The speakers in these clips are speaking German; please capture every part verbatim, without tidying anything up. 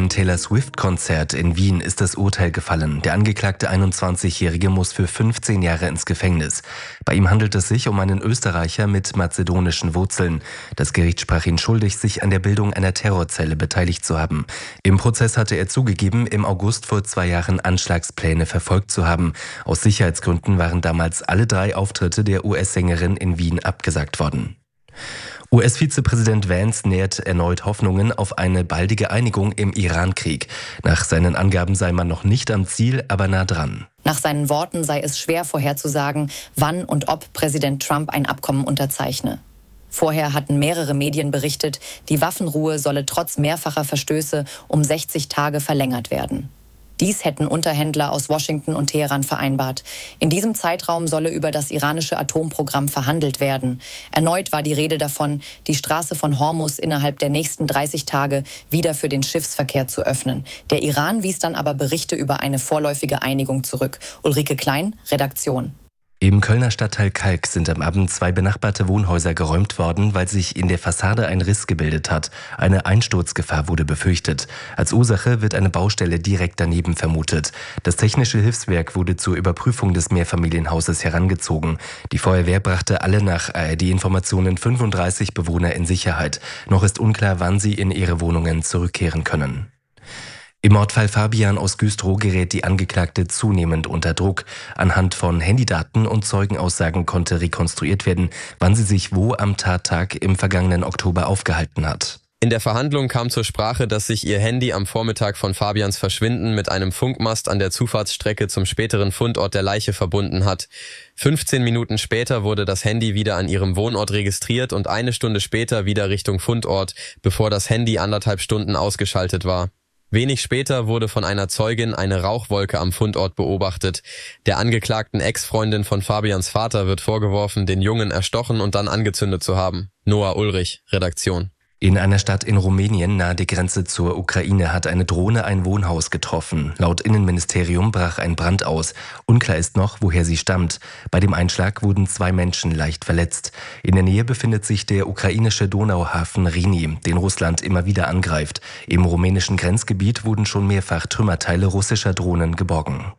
dem Taylor Swift-Konzert in Wien ist das Urteil gefallen. Der angeklagte einundzwanzigjährige muss für fünfzehn Jahre ins Gefängnis. Bei ihm handelt es sich um einen Österreicher mit mazedonischen Wurzeln. Das Gericht sprach ihn schuldig, sich an der Bildung einer Terrorzelle beteiligt zu haben. Im Prozess hatte er zugegeben, im August vor zwei Jahren Anschlagspläne verfolgt zu haben. Aus Sicherheitsgründen waren damals alle drei Auftritte der U S-Sängerin in Wien abgesagt worden. U S-Vizepräsident Vance nährt erneut Hoffnungen auf eine baldige Einigung im Iran-Krieg. Nach seinen Angaben sei man noch nicht am Ziel, aber nah dran. Nach seinen Worten sei es schwer vorherzusagen, wann und ob Präsident Trump ein Abkommen unterzeichne. Vorher hatten mehrere Medien berichtet, die Waffenruhe solle trotz mehrfacher Verstöße um sechzig Tage verlängert werden. Dies hätten Unterhändler aus Washington und Teheran vereinbart. In diesem Zeitraum solle über das iranische Atomprogramm verhandelt werden. Erneut war die Rede davon, die Straße von Hormuz innerhalb der nächsten dreißig Tage wieder für den Schiffsverkehr zu öffnen. Der Iran wies dann aber Berichte über eine vorläufige Einigung zurück. Ulrike Klein, Redaktion. Im Kölner Stadtteil Kalk sind am Abend zwei benachbarte Wohnhäuser geräumt worden, weil sich in der Fassade ein Riss gebildet hat. Eine Einsturzgefahr wurde befürchtet. Als Ursache wird eine Baustelle direkt daneben vermutet. Das Technische Hilfswerk wurde zur Überprüfung des Mehrfamilienhauses herangezogen. Die Feuerwehr brachte alle nach A R D-Informationen fünfunddreißig Bewohner in Sicherheit. Noch ist unklar, wann sie in ihre Wohnungen zurückkehren können. Im Mordfall Fabian aus Güstrow gerät die Angeklagte zunehmend unter Druck. Anhand von Handydaten und Zeugenaussagen konnte rekonstruiert werden, wann sie sich wo am Tattag im vergangenen Oktober aufgehalten hat. In der Verhandlung kam zur Sprache, dass sich ihr Handy am Vormittag von Fabians Verschwinden mit einem Funkmast an der Zufahrtsstrecke zum späteren Fundort der Leiche verbunden hat. fünfzehn Minuten später wurde das Handy wieder an ihrem Wohnort registriert und eine Stunde später wieder Richtung Fundort, bevor das Handy anderthalb Stunden ausgeschaltet war. Wenig später wurde von einer Zeugin eine Rauchwolke am Fundort beobachtet. Der angeklagten Ex-Freundin von Fabians Vater wird vorgeworfen, den Jungen erstochen und dann angezündet zu haben. Noah Ulrich, Redaktion. In einer Stadt in Rumänien nahe der Grenze zur Ukraine hat eine Drohne ein Wohnhaus getroffen. Laut Innenministerium brach ein Brand aus. Unklar ist noch, woher sie stammt. Bei dem Einschlag wurden zwei Menschen leicht verletzt. In der Nähe befindet sich der ukrainische Donauhafen Reni, den Russland immer wieder angreift. Im rumänischen Grenzgebiet wurden schon mehrfach Trümmerteile russischer Drohnen geborgen.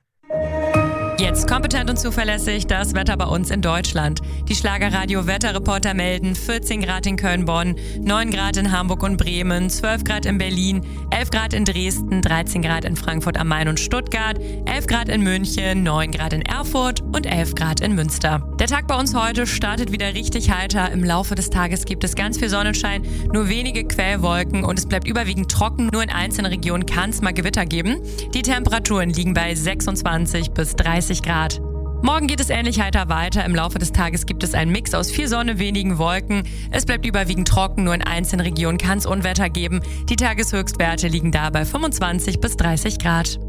Jetzt kompetent und zuverlässig das Wetter bei uns in Deutschland. Die Schlagerradio-Wetterreporter melden vierzehn Grad in Köln-Bonn, neun Grad in Hamburg und Bremen, zwölf Grad in Berlin, elf Grad in Dresden, dreizehn Grad in Frankfurt am Main und Stuttgart, elf Grad in München, neun Grad in Erfurt und elf Grad in Münster. Der Tag bei uns heute startet wieder richtig heiter. Im Laufe des Tages gibt es ganz viel Sonnenschein, nur wenige Quellwolken und es bleibt überwiegend trocken. Nur in einzelnen Regionen kann es mal Gewitter geben. Die Temperaturen liegen bei sechsundzwanzig bis dreißig Grad. Morgen geht es ähnlich heiter weiter. Im Laufe des Tages gibt es einen Mix aus viel Sonne, wenigen Wolken. Es bleibt überwiegend trocken, nur in einzelnen Regionen kann es Unwetter geben. Die Tageshöchstwerte liegen da bei fünfundzwanzig bis dreißig Grad.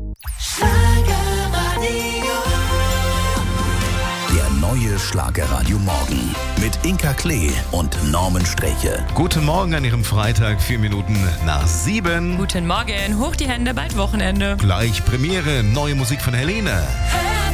Der neue Schlagerradio Morgen mit Inka Klee und Norman Streche. Guten Morgen an Ihrem Freitag, vier Minuten nach sieben. Guten Morgen, hoch die Hände, bald Wochenende. Gleich Premiere, neue Musik von Helene. Hey!